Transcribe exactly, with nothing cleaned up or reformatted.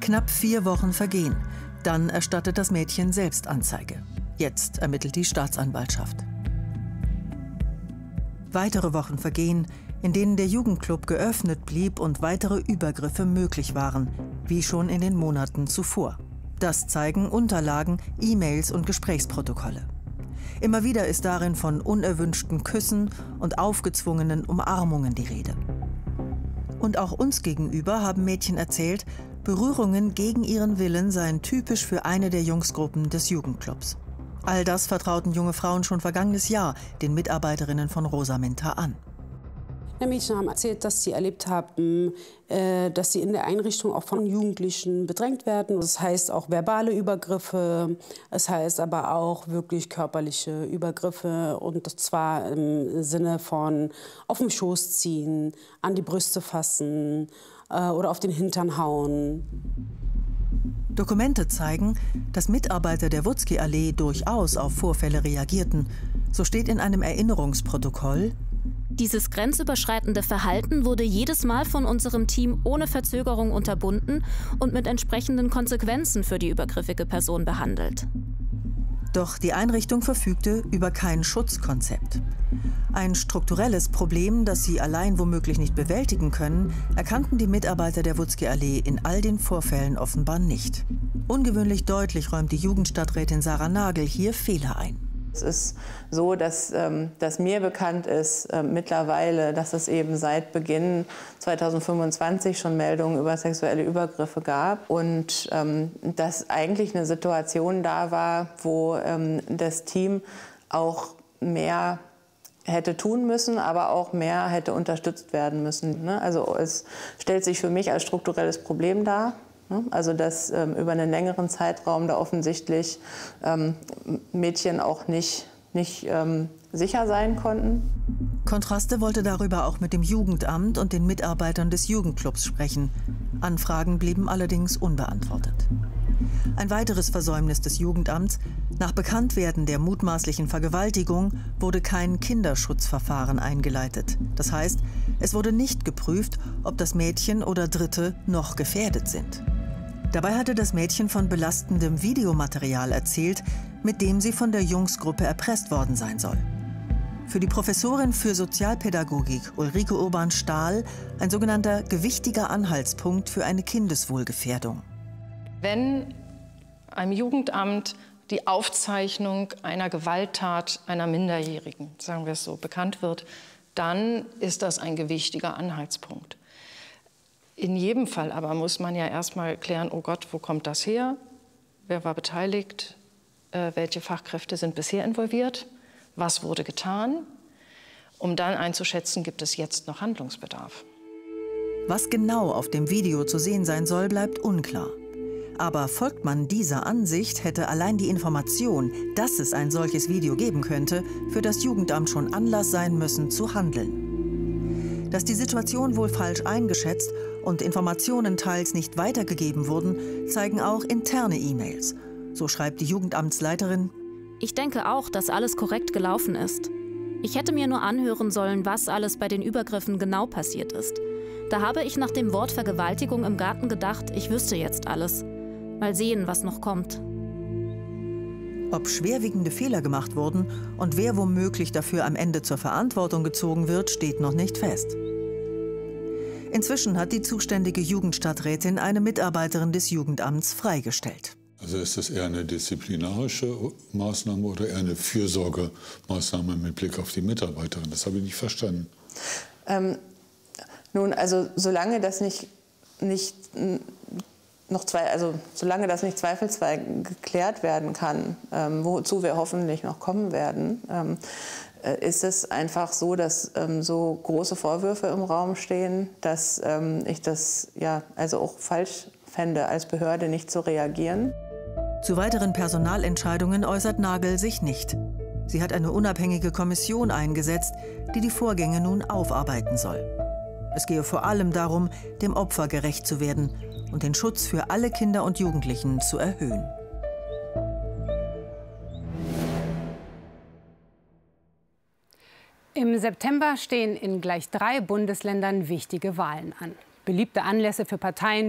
Knapp vier Wochen vergehen. Dann erstattet das Mädchen selbst Anzeige. Jetzt ermittelt die Staatsanwaltschaft. Weitere Wochen vergehen, in denen der Jugendclub geöffnet blieb und weitere Übergriffe möglich waren, wie schon in den Monaten zuvor. Das zeigen Unterlagen, E-Mails und Gesprächsprotokolle. Immer wieder ist darin von unerwünschten Küssen und aufgezwungenen Umarmungen die Rede. Und auch uns gegenüber haben Mädchen erzählt, Berührungen gegen ihren Willen seien typisch für eine der Jungsgruppen des Jugendclubs. All das vertrauten junge Frauen schon vergangenes Jahr den Mitarbeiterinnen von Rosaminta an. Die Mädchen haben erzählt, dass sie erlebt haben, dass sie in der Einrichtung auch von Jugendlichen bedrängt werden. Das heißt auch verbale Übergriffe, es heißt aber auch wirklich körperliche Übergriffe. Und zwar im Sinne von auf den Schoß ziehen, an die Brüste fassen oder auf den Hintern hauen. Dokumente zeigen, dass Mitarbeiter der Wutzki-Allee durchaus auf Vorfälle reagierten. So steht in einem Erinnerungsprotokoll: Dieses grenzüberschreitende Verhalten wurde jedes Mal von unserem Team ohne Verzögerung unterbunden und mit entsprechenden Konsequenzen für die übergriffige Person behandelt. Doch die Einrichtung verfügte über kein Schutzkonzept. Ein strukturelles Problem, das sie allein womöglich nicht bewältigen können, erkannten die Mitarbeiter der Wutzki-Allee in all den Vorfällen offenbar nicht. Ungewöhnlich deutlich räumt die Jugendstadträtin Sarah Nagel hier Fehler ein. Es ist so, dass, ähm, dass mir bekannt ist äh, mittlerweile, dass es eben seit Beginn zweitausendfünfundzwanzig schon Meldungen über sexuelle Übergriffe gab und ähm, dass eigentlich eine Situation da war, wo ähm, das Team auch mehr hätte tun müssen, aber auch mehr hätte unterstützt werden müssen. Ne? Also es stellt sich für mich als strukturelles Problem dar. Also dass ähm, über einen längeren Zeitraum da offensichtlich ähm, Mädchen auch nicht, nicht ähm, sicher sein konnten. Kontraste wollte darüber auch mit dem Jugendamt und den Mitarbeitern des Jugendclubs sprechen. Anfragen blieben allerdings unbeantwortet. Ein weiteres Versäumnis des Jugendamts: Nach Bekanntwerden der mutmaßlichen Vergewaltigung wurde kein Kinderschutzverfahren eingeleitet. Das heißt, es wurde nicht geprüft, ob das Mädchen oder Dritte noch gefährdet sind. Dabei hatte das Mädchen von belastendem Videomaterial erzählt, mit dem sie von der Jungsgruppe erpresst worden sein soll. Für die Professorin für Sozialpädagogik Ulrike Urban-Stahl ein sogenannter gewichtiger Anhaltspunkt für eine Kindeswohlgefährdung. Wenn einem Jugendamt die Aufzeichnung einer Gewalttat einer Minderjährigen, sagen wir es so, bekannt wird, dann ist das ein gewichtiger Anhaltspunkt. In jedem Fall aber muss man ja erstmal klären, oh Gott, wo kommt das her? Wer war beteiligt? Äh, welche Fachkräfte sind bisher involviert? Was wurde getan? Um dann einzuschätzen, gibt es jetzt noch Handlungsbedarf. Was genau auf dem Video zu sehen sein soll, bleibt unklar. Aber folgt man dieser Ansicht, hätte allein die Information, dass es ein solches Video geben könnte, für das Jugendamt schon Anlass sein müssen, zu handeln. Dass die Situation wohl falsch eingeschätzt und Informationen teils nicht weitergegeben wurden, zeigen auch interne E-Mails. So schreibt die Jugendamtsleiterin: Ich denke auch, dass alles korrekt gelaufen ist. Ich hätte mir nur anhören sollen, was alles bei den Übergriffen genau passiert ist. Da habe ich nach dem Wort Vergewaltigung im Garten gedacht, ich wüsste jetzt alles. Mal sehen, was noch kommt. Ob schwerwiegende Fehler gemacht wurden und wer womöglich dafür am Ende zur Verantwortung gezogen wird, steht noch nicht fest. Inzwischen hat die zuständige Jugendstadträtin eine Mitarbeiterin des Jugendamts freigestellt. Also ist das eher eine disziplinarische Maßnahme oder eher eine Fürsorgemaßnahme mit Blick auf die Mitarbeiterin? Das habe ich nicht verstanden. Ähm, nun, also solange das nicht, nicht noch zwei, also solange das nicht zweifelsfrei geklärt werden kann, ähm, wozu wir hoffentlich noch kommen werden, ähm, ist es einfach so, dass ähm, so große Vorwürfe im Raum stehen, dass ähm, ich das ja also auch falsch fände, als Behörde nicht zu reagieren. Zu weiteren Personalentscheidungen äußert Nagel sich nicht. Sie hat eine unabhängige Kommission eingesetzt, die die Vorgänge nun aufarbeiten soll. Es gehe vor allem darum, dem Opfer gerecht zu werden und den Schutz für alle Kinder und Jugendlichen zu erhöhen. Im September stehen in gleich drei Bundesländern wichtige Wahlen an. Beliebte Anlässe für Parteien